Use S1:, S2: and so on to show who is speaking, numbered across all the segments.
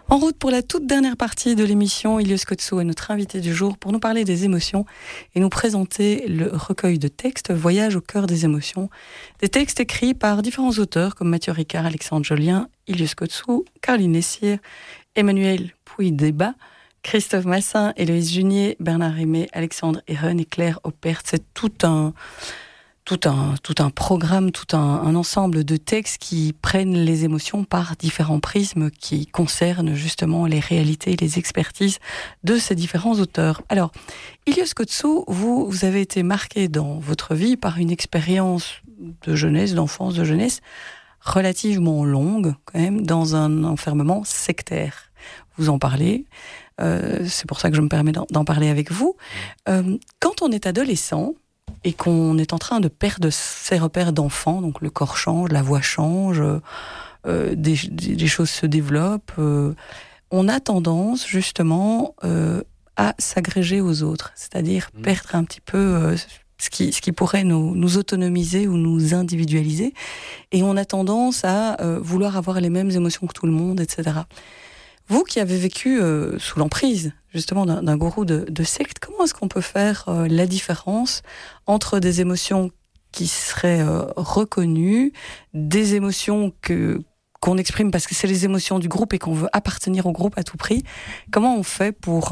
S1: En route pour la toute dernière partie de l'émission, Ilios Kotsou est notre invité du jour pour nous parler des émotions et nous présenter le recueil de textes Voyage au cœur des émotions. Des textes écrits par différents auteurs comme Mathieu Ricard, Alexandre Jolien, Ilios Kotsou, Caroline Essir, Emmanuel Pouy-Débat, Christophe Massin, Héloïse Junier, Bernard Rémé, Alexandre Eren et Claire Oppert. C'est tout un programme, tout un ensemble de textes qui prennent les émotions par différents prismes qui concernent justement les réalités et les expertises de ces différents auteurs. Alors, Ilios Kotsou, vous avez été marqué dans votre vie par une expérience de jeunesse, d'enfance, de jeunesse relativement longue quand même, dans un enfermement sectaire. Vous en parlez, c'est pour ça que je me permets d'en parler avec vous. Quand on est adolescent, et qu'on est en train de perdre ses repères d'enfant, donc le corps change, la voix change, des choses se développent, on a tendance justement à s'agréger aux autres, c'est-à-dire perdre un petit peu ce qui pourrait nous autonomiser ou nous individualiser, et on a tendance à vouloir avoir les mêmes émotions que tout le monde, etc. Vous qui avez vécu sous l'emprise justement d'un gourou de secte, comment est-ce qu'on peut faire la différence entre des émotions qui seraient reconnues, des émotions qu'on exprime parce que c'est les émotions du groupe et qu'on veut appartenir au groupe à tout prix? Comment on fait pour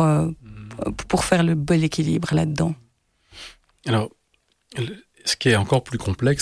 S1: faire le bel équilibre là-dedans?
S2: Alors, ce qui est encore plus complexe,